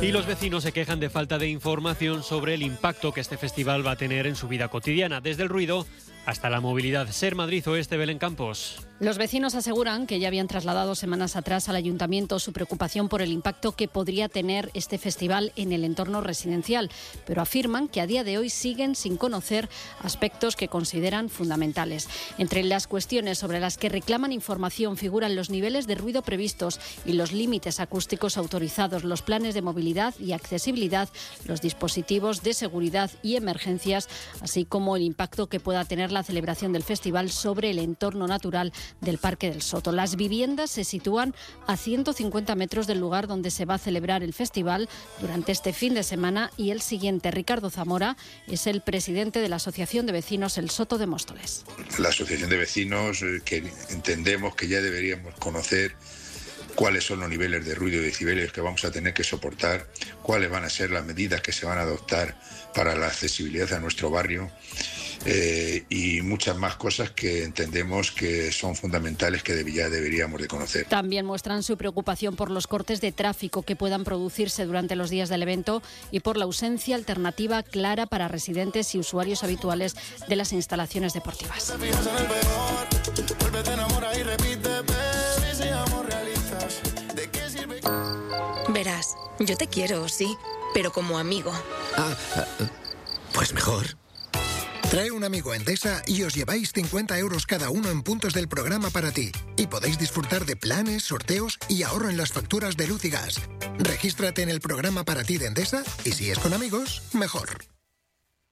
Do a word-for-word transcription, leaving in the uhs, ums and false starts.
Y los vecinos se quejan de falta de información sobre el impacto que este festival va a tener en su vida cotidiana, desde el ruido hasta la movilidad. Ser Madrid Oeste, Belén Campos. Los vecinos aseguran que ya habían trasladado semanas atrás al ayuntamiento su preocupación por el impacto que podría tener este festival en el entorno residencial, pero afirman que a día de hoy siguen sin conocer aspectos que consideran fundamentales. Entre las cuestiones sobre las que reclaman información figuran los niveles de ruido previstos y los límites acústicos autorizados, los planes de movilidad y accesibilidad, los dispositivos de seguridad y emergencias, así como el impacto que pueda tener la celebración del festival sobre el entorno natural del Parque del Soto. Las viviendas se sitúan a ciento cincuenta metros del lugar donde se va a celebrar el festival durante este fin de semana y el siguiente. Ricardo Zamora es el presidente de la Asociación de Vecinos El Soto de Móstoles. La Asociación de Vecinos, eh, que entendemos que ya deberíamos conocer cuáles son los niveles de ruido y decibelios que vamos a tener que soportar, cuáles van a ser las medidas que se van a adoptar para la accesibilidad a nuestro barrio eh, y muchas más cosas que entendemos que son fundamentales que ya deberíamos de conocer. También muestran su preocupación por los cortes de tráfico que puedan producirse durante los días del evento y por la ausencia alternativa clara para residentes y usuarios habituales de las instalaciones deportivas. Verás, yo te quiero, sí, pero como amigo. Ah, pues mejor. Trae un amigo a Endesa y os lleváis cincuenta euros cada uno en puntos del programa para ti. Y podéis disfrutar de planes, sorteos y ahorro en las facturas de luz y gas. Regístrate en el programa para ti de Endesa y si es con amigos, mejor.